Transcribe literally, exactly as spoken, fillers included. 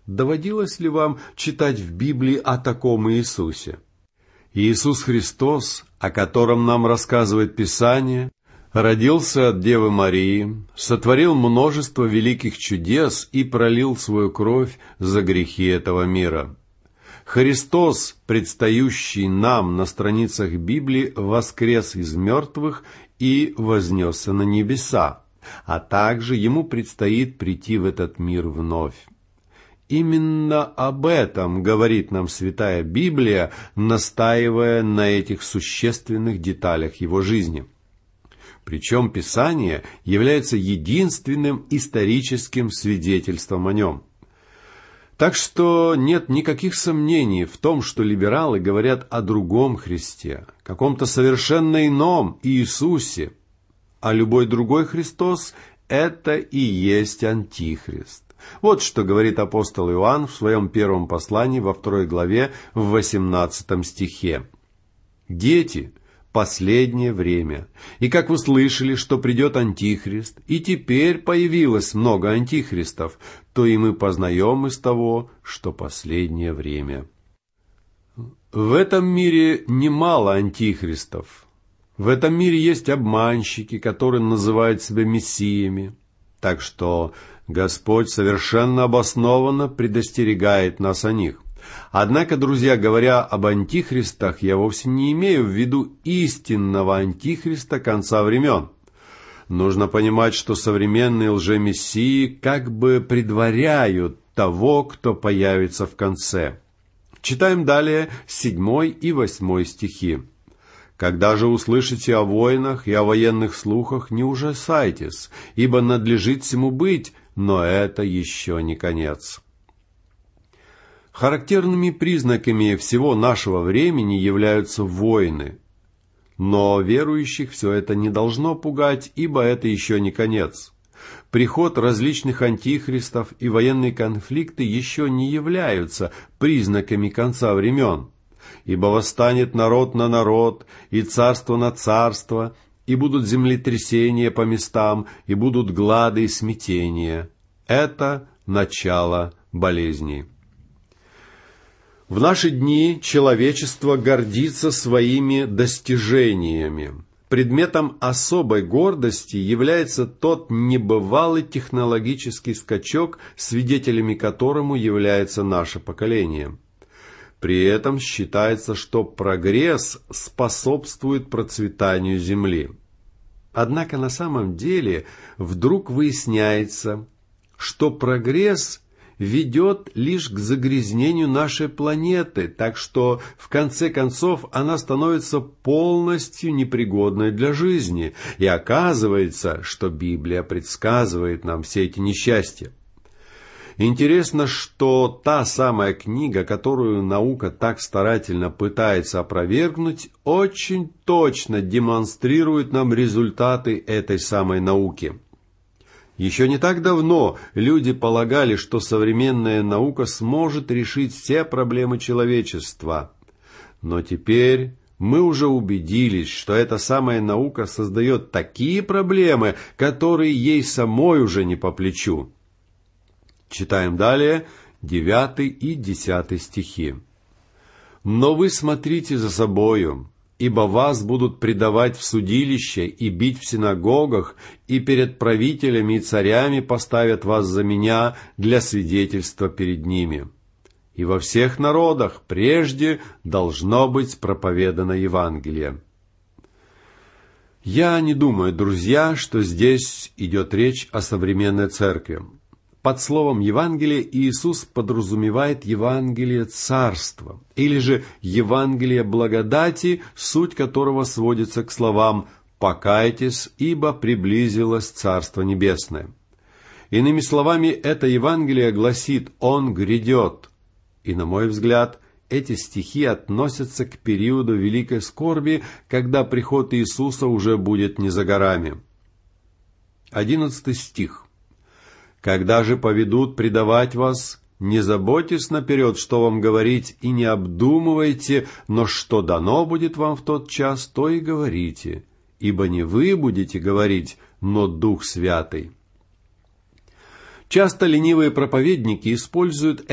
Доводилось ли вам читать в Библии о таком Иисусе? Иисус Христос, о котором нам рассказывает Писание, родился от Девы Марии, сотворил множество великих чудес и пролил свою кровь за грехи этого мира. Христос, предстающий нам на страницах Библии, воскрес из мертвых и вознесся на небеса, а также ему предстоит прийти в этот мир вновь. Именно об этом говорит нам Святая Библия, настаивая на этих существенных деталях его жизни. Причем Писание является единственным историческим свидетельством о нем. Так что нет никаких сомнений в том, что либералы говорят о другом Христе, каком-то совершенно ином Иисусе, а любой другой Христос – это и есть Антихрист. Вот что говорит апостол Иоанн в своем первом послании во второй главе в восемнадцатом стихе. «Дети, последнее время, и как вы слышали, что придет Антихрист, и теперь появилось много антихристов, то и мы познаем из того, что последнее время». В этом мире немало антихристов. В этом мире есть обманщики, которые называют себя мессиями. Так что Господь совершенно обоснованно предостерегает нас о них. Однако, друзья, говоря об антихристах, я вовсе не имею в виду истинного антихриста конца времен. Нужно понимать, что современные лжемессии как бы предваряют того, кто появится в конце. Читаем далее седьмой и восьмой стихи. «Когда же услышите о войнах и о военных слухах, не ужасайтесь, ибо надлежит всему быть, но это еще не конец». Характерными признаками всего нашего времени являются войны. Но верующих все это не должно пугать, ибо это еще не конец. Приход различных антихристов и военные конфликты еще не являются признаками конца времен. Ибо восстанет народ на народ, и царство на царство, и будут землетрясения по местам, и будут глады и смятения. Это начало болезней. В наши дни человечество гордится своими достижениями. Предметом особой гордости является тот небывалый технологический скачок, свидетелями которому является наше поколение. При этом считается, что прогресс способствует процветанию Земли. Однако на самом деле вдруг выясняется, что прогресс ведет лишь к загрязнению нашей планеты, так что в конце концов она становится полностью непригодной для жизни. И оказывается, что Библия предсказывает нам все эти несчастья. Интересно, что та самая книга, которую наука так старательно пытается опровергнуть, очень точно демонстрирует нам результаты этой самой науки. Еще не так давно люди полагали, что современная наука сможет решить все проблемы человечества. Но теперь мы уже убедились, что эта самая наука создает такие проблемы, которые ей самой уже не по плечу. Читаем далее девятый и десятый стихи. «Но вы смотрите за собою, ибо вас будут предавать в судилище и бить в синагогах, и перед правителями и царями поставят вас за меня для свидетельства перед ними. И во всех народах прежде должно быть проповедано Евангелие». Я не думаю, друзья, что здесь идет речь о современной церкви. Под словом «Евангелие» Иисус подразумевает Евангелие Царства, или же Евангелие благодати, суть которого сводится к словам «покайтесь, ибо приблизилось Царство Небесное». Иными словами, это Евангелие гласит «Он грядет». И, на мой взгляд, эти стихи относятся к периоду великой скорби, когда приход Иисуса уже будет не за горами. Одиннадцатый стих. «Когда же поведут предавать вас, не заботьтесь наперед, что вам говорить, и не обдумывайте, но что дано будет вам в тот час, то и говорите, ибо не вы будете говорить, но Дух Святый». Часто ленивые проповедники используют